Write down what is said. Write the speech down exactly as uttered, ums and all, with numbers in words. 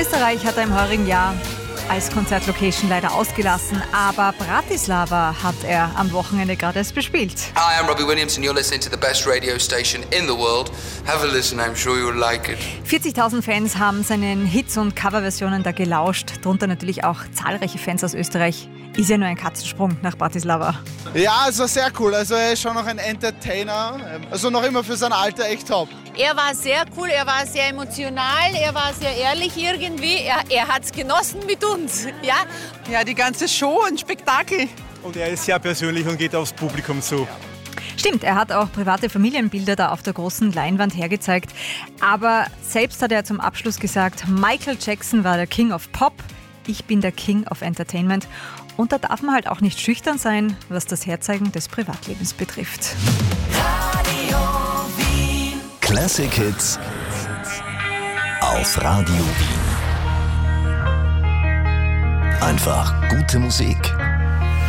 Österreich hat er im heurigen Jahr als Konzertlocation leider ausgelassen, aber Bratislava hat er am Wochenende gerade erst bespielt. Hi, I'm Robbie Williams and you're listening to the best radio station in the world. Have a listen, I'm sure you'll like it. vierzigtausend Fans haben seinen Hits und Coverversionen da gelauscht, darunter natürlich auch zahlreiche Fans aus Österreich. Ist ja nur ein Katzensprung nach Bratislava. Ja, es war sehr cool. Also er ist schon noch ein Entertainer. Also noch immer für sein Alter echt top. Er war sehr cool, er war sehr emotional, er war sehr ehrlich irgendwie. Er, er hat es genossen mit uns. Ja? ja, die ganze Show, ein Spektakel. Und er ist sehr persönlich und geht aufs Publikum zu. Stimmt, er hat auch private Familienbilder da auf der großen Leinwand hergezeigt. Aber selbst hat er zum Abschluss gesagt, Michael Jackson war der King of Pop, ich bin der King of Entertainment. Und da darf man halt auch nicht schüchtern sein, was das Herzeigen des Privatlebens betrifft. Radio Wien. Classic Hits auf Radio Wien. Einfach gute Musik.